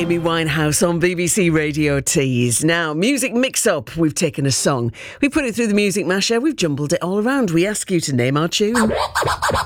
Amy Winehouse on BBC Radio Tees. Now, music mix-up. We've taken a song, we put it through the music masher, we've jumbled it all around. We ask you to name our tune.